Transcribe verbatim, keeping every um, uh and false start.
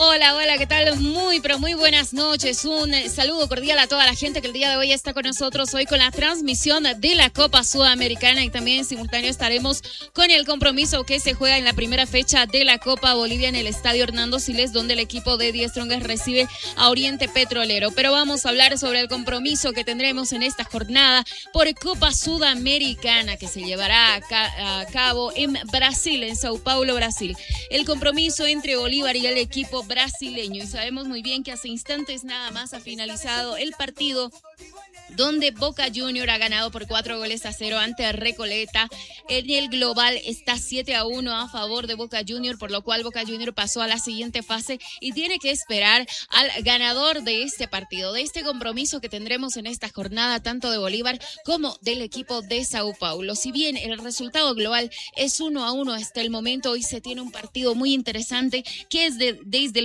Hola, hola, ¿qué tal? Muy, pero muy buenas noches. Un saludo cordial a toda la gente que el día de hoy está con nosotros hoy con la transmisión de la Copa Sudamericana y también en simultáneo estaremos con el compromiso que se juega en la primera fecha de la Copa Bolivia en el Estadio Hernando Siles, donde el equipo de Die Strongest recibe a Oriente Petrolero. Pero vamos a hablar sobre el compromiso que tendremos en esta jornada por Copa Sudamericana que se llevará a, ca- a cabo en Brasil, en Sao Paulo, Brasil. El compromiso entre Bolívar y el equipo brasileño, y sabemos muy bien que hace instantes nada más ha finalizado el partido donde Boca Junior ha ganado por cuatro goles a cero ante Recoleta. En el global está siete a uno a favor de Boca Junior, por lo cual Boca Junior pasó a la siguiente fase y tiene que esperar al ganador de este partido, de este compromiso que tendremos en esta jornada, tanto de Bolívar como del equipo de Sao Paulo. Si bien el resultado global es uno a uno hasta el momento, hoy se tiene un partido muy interesante que es de, desde el